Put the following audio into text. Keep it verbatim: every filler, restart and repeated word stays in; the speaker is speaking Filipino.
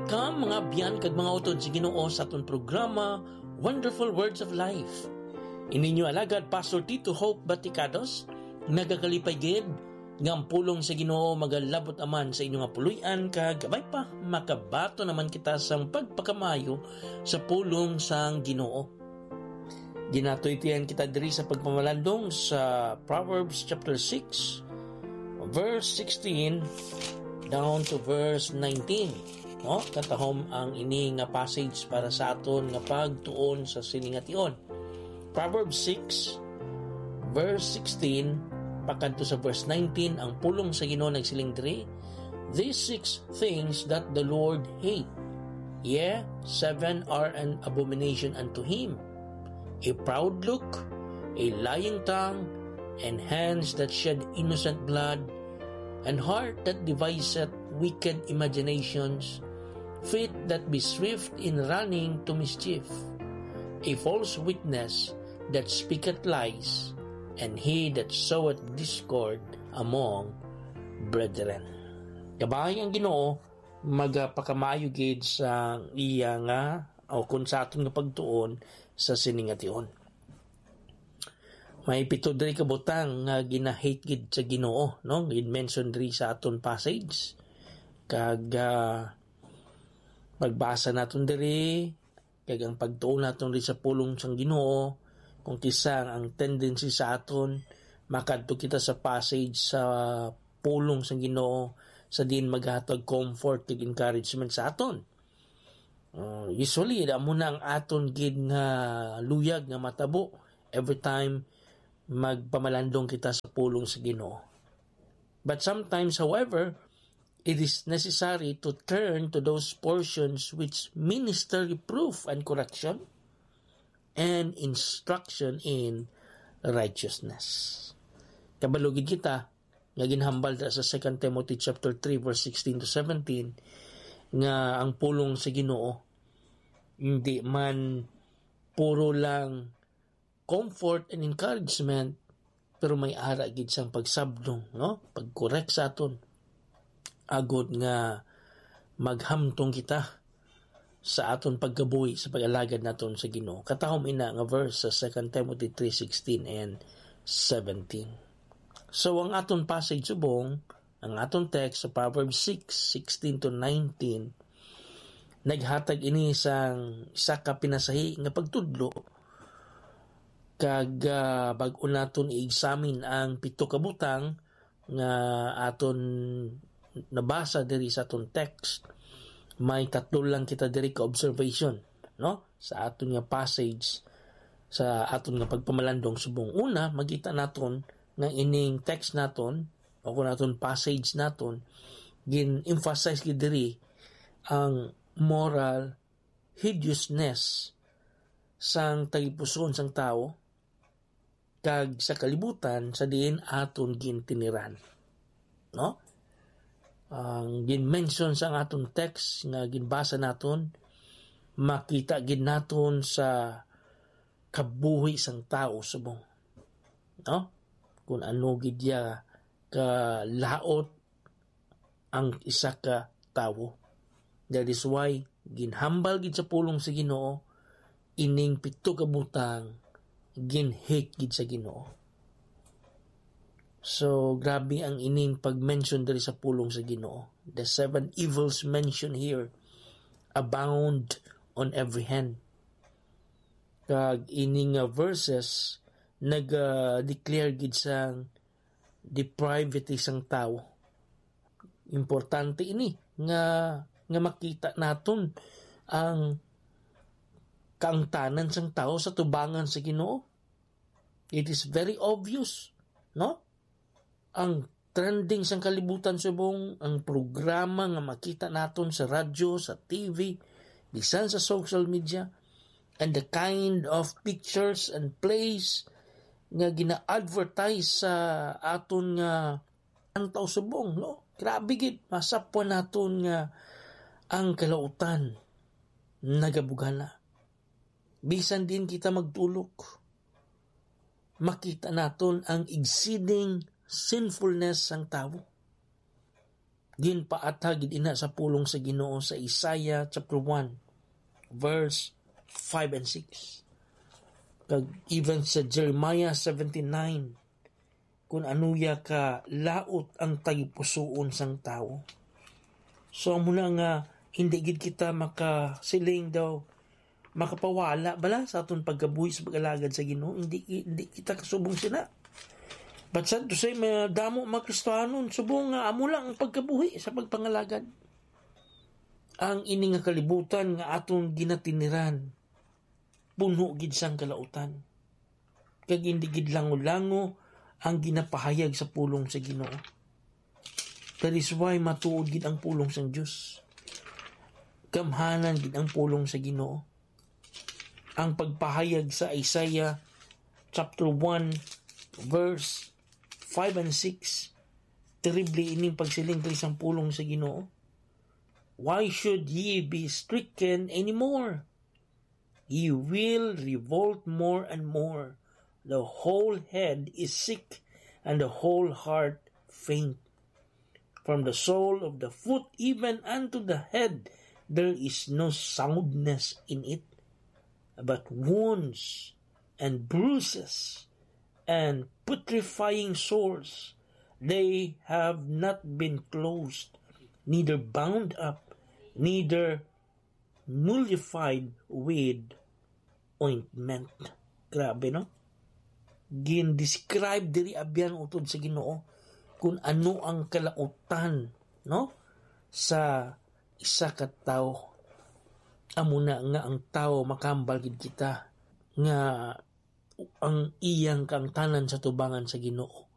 Welcome mga biyan kag mga utod sa Ginoo sa aton programa Wonderful Words of Life. Ininyo alagad Pastor Tito Hope Baticados, nagakalipay gid nga ang pulong sa Ginoo magalabot aman sa inyong puloy-an kag gabay pa makabato naman kita sang pagpakamayo sa pulong sang Ginoo. Ginatoy-tiyan kita diri sa pagpamalandong sa Proverbs chapter six verse sixteen down to verse nineteen. No, katahom ang ini nga passage para sa aton nga pagtuon sa siningation. Proverbs six verse sixteen pakadto sa verse nineteen, ang pulong sa Ginoo nagsiling diri, these six things that the Lord hate, yea, seven are an abomination unto him: a proud look, a lying tongue, and hands that shed innocent blood, and heart that deviseth wicked imaginations, feet that be swift in running to mischief, a false witness that speaketh lies, and he that soweth discord among brethren. Kabay ang Ginoo magapakamayo gid sa iya nga o kung sa aton nga pagtuon sa siningation. May pito diri kabutang nga ginahate gid sa Ginoo, no? Gid mention diri sa aton passage. Kag uh, magbasa naton diri kag ang pagtuon naton diri sa pulong sang Ginoo kung kisang ang tendency sa aton makadto kita sa passage sa pulong sang Ginoo sa din maghatag comfort kag encouragement sa aton. Uh, usually damo na ang aton gid nga luyag nga matabo every time magpamalandong kita sa pulong sa Ginoo. But sometimes, however, it is necessary to turn to those portions which minister reproof and correction and instruction in righteousness. Kabalugid kita nga ginhambal sa Second Timothy chapter three verse sixteen to seventeen nga ang pulong sa Ginoo hindi man puro lang comfort and encouragement, pero may ara gid sang pagsabdong, no? Pag-correct sa aton agod nga maghamtong kita sa aton paggabuhi sa pag-alagad naton sa Ginoo. Katahom ina nga verse sa Second Timothy three sixteen and seventeen. So ang aton passage subong, ang aton text sa Proverbs six sixteen to nineteen, naghatag ini sang isa ka pinasahi nga pagtudlo kag uh, bag-o naton i-examine ang pito ka butang nga aton nabasa diri sa aton text. May tatlo lang kita diri ka observation, no, sa aton nga passage sa aton nga pagpamalandong subong. Una, makita naton nga ining text naton o kung naton passage naton gin-emphasize gid diri ang moral hideousness sang tagipuson sang tao kag sa kalibutan sa diin aton gintiniran, no? Ang gin-mention sa aton text nga ginbasa naton, makita gid naton sa kabuhi sang tao subong, no? Kung ano gid ya ka laot ang isa ka tawo. That is why ginhambal gid sa pulong sa Ginoo ining pito ka butang gin-hate gid sa Ginoo. So, grabe ang ining pag-mention diri sa pulong sa Ginoo. The seven evils mentioned here abound on every hand. Kag ining uh, verses nag-declare uh, gid sang depravity sang tao. Importante ini nga nga makita naton ang kaangtanan sang tao sa tubangan sa Ginoo. It is very obvious, no? Ang trending sang kalibutan subong, ang programa nga makita naton sa radyo, sa T V, bisan sa social media, and the kind of pictures and plays nga gina-advertise sa aton nga ang tao subong, no? Grabe gid, masapon naton nga ang kalautan nagabugana. Bisan din kita magtulok, makita naton ang exceeding sinfulness sang tao. ginpaatag gid ina sa pulong sa Ginoo sa Isaiah chapter one verse five and six. Kag even sa Jeremiah seventy-nine, kung anuya ka laot ang tagipusoon sang tao. So muna nga hindi gid kita makasiling daw makapawala bala sa aton pagkabuhi sa pag-alagad sa Ginoo, hindi hindi kita kasubong sina. But sad to say, may damo mga Kristiyanon subong nga amo lang ang pagkabuhi sa pagpangalagad. Ang ini nga kalibutan nga atong ginatiniran puno gid sang kalautan. Kag hindi gid lango-lango ang ginapahayag sa pulong sa Ginoo. That is why matuod gid ang pulong sa Dios. Gamhanan gid ang pulong sa Ginoo. Ang pagpahayag sa Isaiah chapter one verse five and six, terrible ining pagsiling kay sang pulong sa Ginoo. Why should ye be stricken anymore? Ye will revolt more and more. The whole head is sick, and the whole heart faint. From the sole of the foot even unto the head, there is no soundness in it, but wounds and bruises and putrefying sores. They have not been closed, neither bound up, neither nullified with ointment. Grabe, no? Gin-describe diri abyan utod sa Ginoo kung ano ang kalautan, no? Sa isa ka tawo. Amo na nga ang tawo makambal gid kita nga ang iyang kang tanan sa tubangan sa Ginoo.